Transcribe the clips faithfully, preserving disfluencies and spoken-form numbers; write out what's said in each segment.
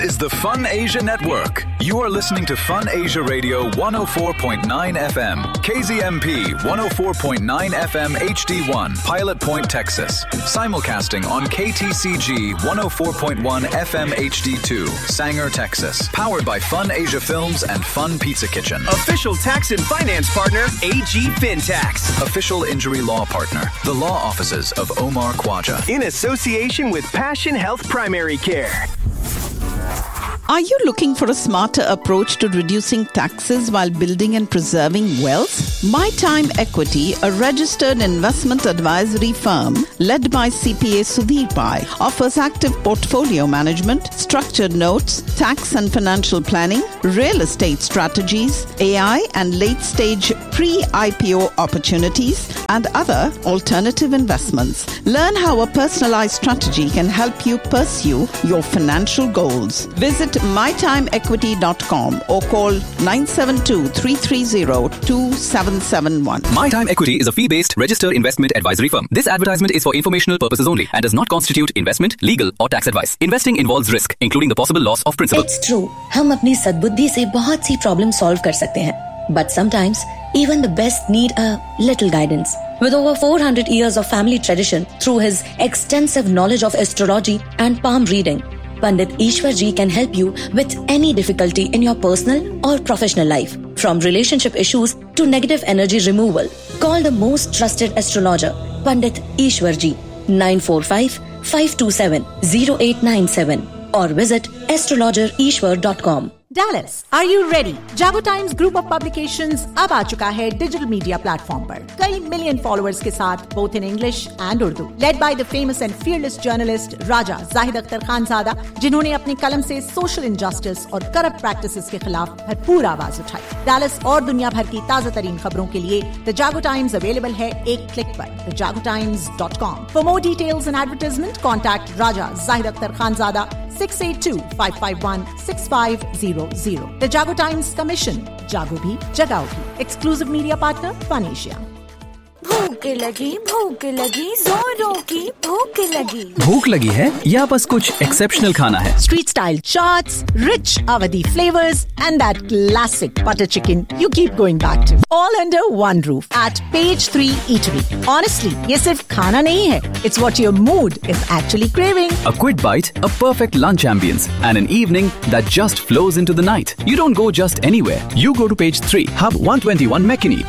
is the Fun Asia Network. You are listening to Fun Asia Radio one oh four point nine F M, K Z M P one oh four point nine F M H D one, Pilot Point, Texas. Simulcasting on K T C G one oh four point one F M H D two, Sanger, Texas. Powered by Fun Asia Films and Fun Pizza Kitchen. Official tax and finance partner, A G FinTax. Official injury law partner, the law offices of Omar Khwaja. In association with Passion Health Primary Care. Are you looking for a smarter approach to reducing taxes while building and preserving wealth? My Time Equity, a registered investment advisory firm led by C P A Sudhir Pai, offers active portfolio management, structured notes, tax and financial planning, real estate strategies, A I and late-stage pre-I P O opportunities, and other alternative investments. Learn how a personalized strategy can help you pursue your financial goals. Visit my time equity dot com or call nine seven two, three three zero, two seven seven one. My Time Equity is a fee-based registered investment advisory firm. This advertisement is for informational purposes only and does not constitute investment, legal or tax advice. Investing involves risk, including the possible loss of principal. It's true. हम अपनी सद्बुद्धि से बहुत सी problem solve कर सकते हैं. But sometimes even the best need a little guidance. With over four hundred years of family tradition through his extensive knowledge of astrology and palm reading, Pandit Ishwar Ji can help you with any difficulty in your personal or professional life, from relationship issues to negative energy removal. Call the most trusted astrologer, Pandit Ishwar Ji, nine four five, five two seven, zero eight nine seven or visit astrologer ishwar dot com. Dallas, are you ready? Jago Times Group of Publications अब आ चुका है digital media platform पर कई million followers के साथ, both in English and Urdu. Led by the famous and fearless journalist Raja Zahid Akhtar Khanzada, जिन्होंने अपनी कलम से सोशल इनजस्टिस और करप्ट प्रैक्टिसेस के खिलाफ भरपूर आवाज उठाई. Dallas और दुनिया भर की ताजा तरीन खबरों के लिए The Jago Times अवेलेबल है एक क्लिक पर the jago times dot com. For more details and advertisement, contact Raja Zahid Akhtar Khanzada six eight two, five five one, six five zero zero. The Jago Times Commission. जागो भी जगाओ भी. Exclusive media partner Fun Asia. भूख लगी भूख लगी जोरों की भूख लगी. भूख लगी है या बस कुछ एक्सेप्शनल खाना है? Street style chaats, rich Awadhi flavors, and that classic butter chicken you keep going back to. All under one roof at Page three Eatery. Honestly, ये सिर्फ खाना नहीं है. It's what your mood is actually craving. A quick bite, a perfect lunch ambience, and an evening that just flows into the night. You don't go just anywhere. You go to Page three, Hub one twenty-one McKinney.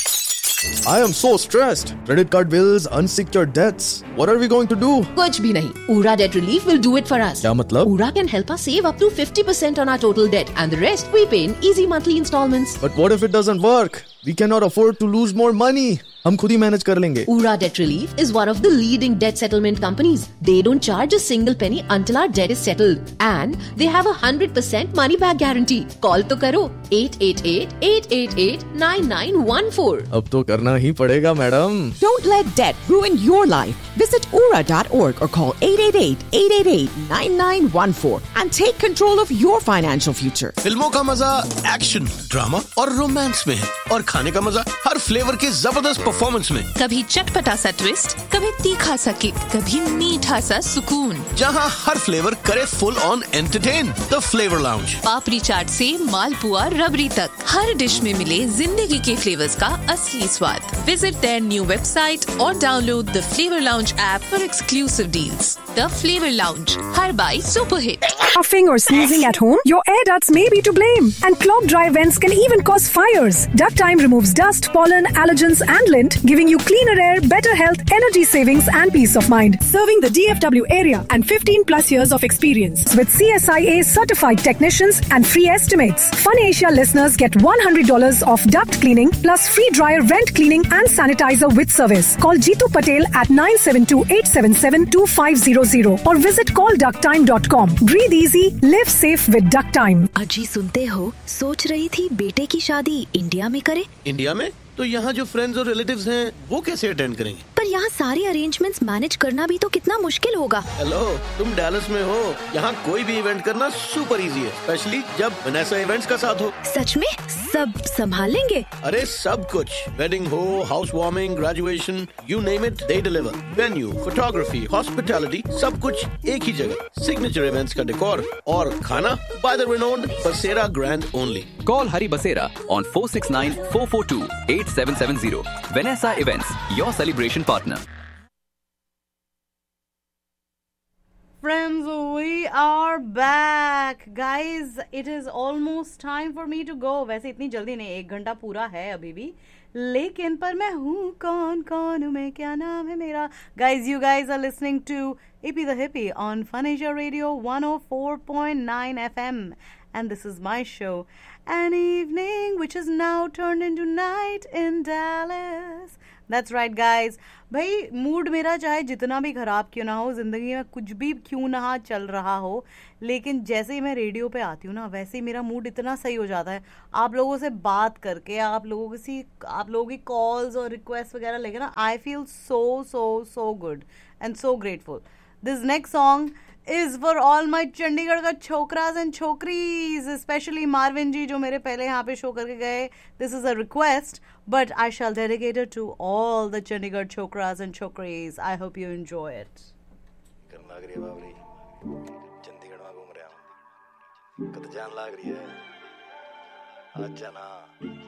I am so stressed. Credit card bills, unsecured debts. What are we going to do? कुछ भी नहीं. Ura Debt Relief will do it for us. क्या मतलब? Ura can help us save up to fifty percent on our total debt, and the rest we pay in easy monthly installments. But what if it doesn't work? We cannot afford to lose more money. हम खुद ही manage कर लेंगे. Ura Debt Relief is one of the leading debt settlement companies. They don't charge a single penny until our debt is settled, and they have a hundred percent money back guarantee. Call तो करो eight eight eight, eight eight eight, nine nine one four. अब तो करना ही पड़ेगा madam. Don't let debt ruin your life. Visit ura dot org or call eight eight eight, eight eight eight, nine nine one four and take control of your financial future. फिल्मों का मजा action, drama और romance में है, और खाने का मजा हर फ्लेवर के जबरदस्त परफॉर्मेंस में. कभी चटपटा सा ट्विस्ट, कभी तीखा सा किक, कभी मीठा सा सुकून. जहाँ हर फ्लेवर करे full on entertain. The flavour lounge. पापड़ी चाट से मालपुआ रबड़ी तक, हर डिश में मिले जिंदगी के फ्लेवर्स का असली स्वाद. विजिट देयर न्यू वेबसाइट और download the flavour lounge app for exclusive deals. The flavour lounge, her by super hit. Coughing or sneezing at home? Your air ducts may be to blame. And clogged dry vents can even cause fires. Ductime removes dust, pollen, allergens and lint, giving you cleaner air, better health, energy savings and peace of mind. Serving the D F W area and fifteen plus years of experience. With C S I A certified technicians and free estimates. Fun Asia listeners get one hundred dollars off duct cleaning plus free dryer vent cleaning and sanitizer with service. Call Jeetu Patel at nine seven two, eight seven seven, two five zero zero or visit call ductime dot com. Breathe easy, live safe with Ductime. अजी सुनते हो, सोच रही थी बेटे की शादी India में करे. इंडिया में? तो यहाँ जो फ्रेंड्स और रिलेटिव्स हैं, वो कैसे अटेंड करेंगे? पर यहाँ सारे अरेंजमेंट्स मैनेज करना भी तो कितना मुश्किल होगा। हेलो, तुम डैलस में हो, यहाँ कोई भी इवेंट करना सुपर इजी है, स्पेशली जब वनेसा इवेंट्स का साथ हो। सच में सब संभाल लेंगे? अरे सब कुछ, वेडिंग हो, house warming, graduation, you name it, they deliver. Venue, photography, hospitality, सब कुछ एक ही जगह। सिग्नेचर इवेंट्स का डेकोर और खाना बाय द रिनोन्ड बसेरा grand only. Call Hari Basera on four six nine, four four two, eight seven seven zero. Vanessa Events, your celebration partner. Friends, we are back. Guys, it is almost time for me to go. वैसे इतनी जल्दी नहीं, एक घंटा पूरा है अभी भी, लेकिन पर मैं हूँ कौन, कौन हूँ मैं, क्या नाम है मेरा. Guys, you guys are listening to Ippy the Hippie on Fun Asia Radio one oh four point nine F M. And this is my show, An Evening which is now turned into night in Dallas. That's right guys. भाई mood मेरा चाहे जितना भी ख़राब क्यों ना हो, ज़िंदगी में कुछ भी क्यों ना चल रहा हो, लेकिन जैसे ही मैं रेडियो पे आती हूँ ना, वैसे ही मेरा मूड इतना सही हो जाता है. आप लोगों से बात करके, आप लोगों की आप लोगों की कॉल्स और रिक्वेस्ट वगैरह लेके ना, I feel so so so good and so grateful. This next song is for all my Chandigarh का छोकरास and छोकरीज, especially मार्विन जी जो मेरे पहले यहाँ पे शो करके गए. This is a request, but I shall dedicate it to all the Chandigarh छोकरास and छोकरीज. I hope you enjoy it. लाग रही है बाबरी, चंडीगढ़ में घूम रहा हूँ, कत जान लाग रही है, आजा ना.